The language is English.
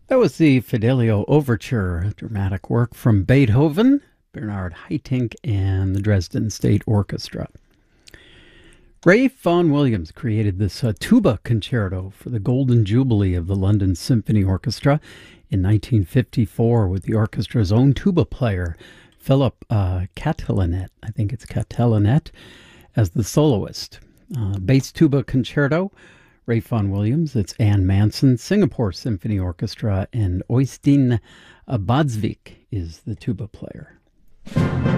That was the Fidelio Overture, a dramatic work from Beethoven, Bernard Haitink, and the Dresden State Orchestra. Ray Vaughan Williams created this tuba concerto for the Golden Jubilee of the London Symphony Orchestra in 1954 with the orchestra's own tuba player, Philip Catelinet, I think it's Catelinet, as the soloist. Bass tuba concerto, Ray Vaughan Williams, it's Ann Manson, Singapore Symphony Orchestra, and Oystein Badsvik is the tuba player.